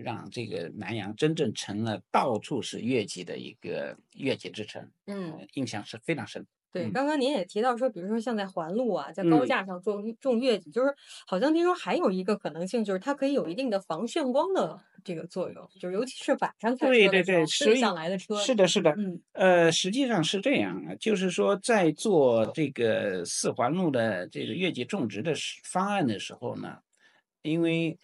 让这个南阳真正成了到处是月季的一个月季之城，印象是非常深。 对， 嗯刚刚您也提到说，比如说像在环路啊，在高嗯， 架上种月季，就是好像听说还有一个可能性，就是它可以有一定的防眩光的这个作用，就是尤其是晚上开对对对， 车的时候，对所以向来的车， 是的，是的， 嗯实际上是这样啊，就是说在做这个四环路的这个月季种植的方案的时候呢，因为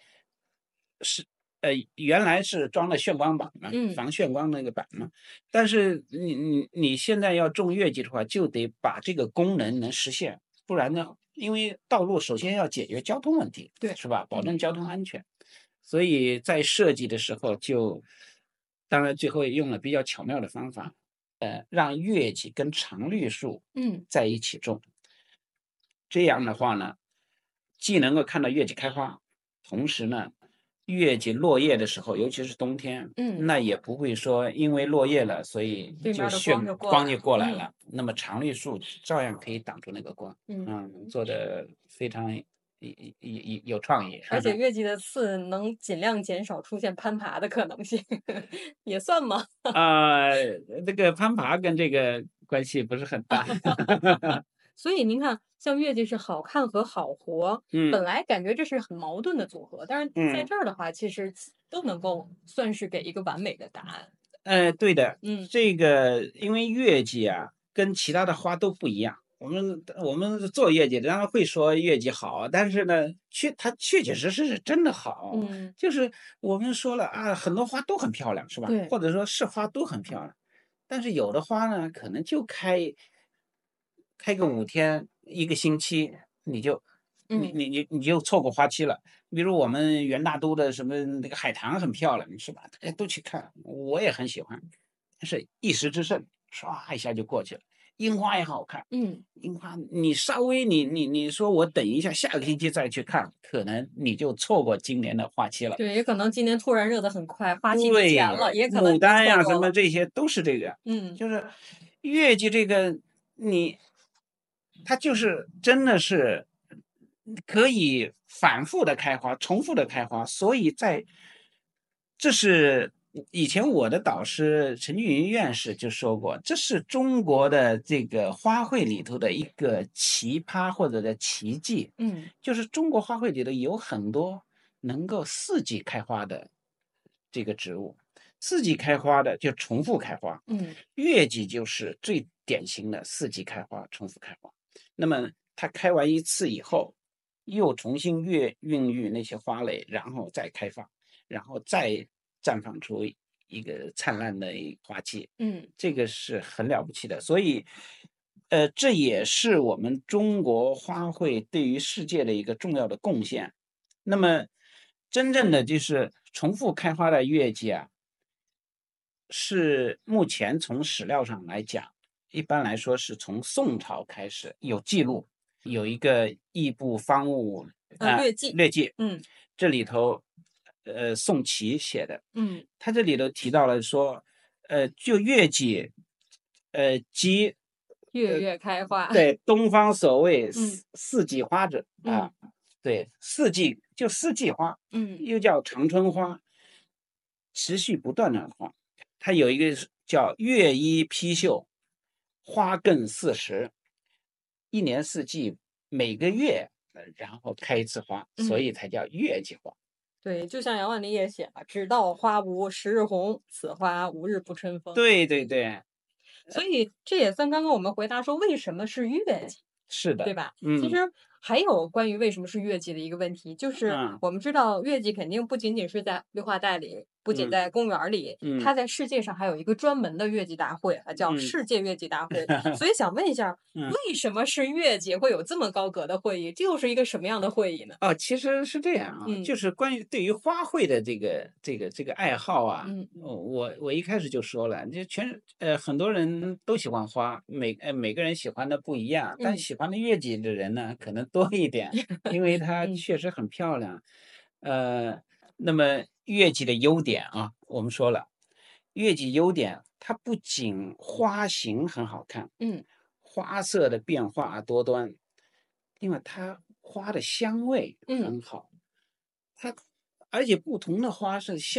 原来是装了眩光板嘛， 嗯， 防眩光那个板嘛，但是你现在要种月季的话，就得把这个功能实现，不然呢，因为道路首先要解决交通问题， 对， 是吧？保嗯证交通安全，所以在设计的时候当然最后也用了比较巧妙的方法，让月季跟常绿树嗯在一起种，这样的话呢，既能够看到月季开花，同时呢，月季落叶的时候，尤其是冬天， 嗯， 那也不会说因为落叶了，所以对面儿的光就过光就来了，嗯过来了。那么常绿树照样可以挡住那个光， 嗯。 做的非常有创意。 而且月季的刺能尽量减少出现攀爬的可能性，也算吗？ 啊，这个攀爬跟这个关系不是很大。 所以您看，像月季是好看和好活， 嗯本来感觉这是很矛盾的组合，但是在嗯。 这儿的话，其实都能够算是给一个完美的答案。 对的， 嗯， 这个因为月季啊，跟其他的花都不一样。我们做月季的当然会说月季好，但是呢，它确确实实是真的好。 嗯， 就是我们说了啊，很多花都很漂亮，是吧？ 对， 或者说是花都很漂亮，但是有的花呢，可能就开个5天、1个星期，你就你嗯， 你你你就错过花期了。比如我们元大都的什么那个海棠很漂亮，是吧？大家都去看，我也很喜欢，但是一时之盛，唰一下就过去了。樱花也好看， 嗯， 樱花你稍微你说我等一下，下个星期再去看，可能你就错过今年的花期了。 对，也可能今年突然热得很快，花期提前对， 了，也可能牡你就丹呀什错过了。 么这些都是这个， 嗯， 就是月季这个你，它就是真的是可以反复的开花，重复的开花，所以这是以前我的导师陈俊云院士就说过，这是中国的这个花卉里头的一个奇葩或者的奇迹， 嗯， 就是中国花卉里头有很多能够4季开花的这个植物，四季开花的就重复开花， 嗯， 月季就是最典型的4季开花，重复开花。那么它开完一次以后，又重新孕育那些花蕾，然后再开放，然后再绽放出一个灿烂的花期， 嗯。 这个是很了不起的。所以，这也是我们中国花卉对于世界的一个重要的贡献。那么，真正的就是重复开花的月季啊，是目前从史料上来讲，一般来说是从宋朝开始有记录，有一个《异部方物》 略记， 略记， 嗯， 这里头宋祁写的， 嗯， 他这里头提到了说，就月季，即月月开花， 对东方所谓嗯， 四季花者嗯， 啊，对四季花， 嗯， 又叫长春花，持续不断的花。它有一个叫月依披绣，花更40，一年四季每个月，然后开一次花，所嗯， 以才叫月季花。 对，就像杨万里也写了“只道花无十日红，此花无日不春风”。 对对对， 所以这也算刚刚我们回答说为什么是月季。 是的， 对吧？其实嗯还有关于为什么是月季的一个问题，就是嗯我们知道月季肯定不仅仅是在绿化带里，不仅嗯在公园儿里， 嗯它在世界上还有一个专门的月季大会啊，叫嗯， 世界月季大会。所以想问一下， 嗯。 为什么是月季会有这么高格的会议？这又是一个什么样的会议呢？ 哦，其实是这样啊， 嗯就是关于对于花卉的这个爱好啊， 嗯我一开始就说了，很多人都喜欢花，每个人喜欢的不一样，但嗯喜欢的月季的人呢可能多一点，因为它嗯确实很漂亮。呃，那么月季的优点啊，我们说了，月季优点它不仅花型很好看， 嗯花色的变化多端，另外它花的香味嗯。 很好，它而且不同的花是香。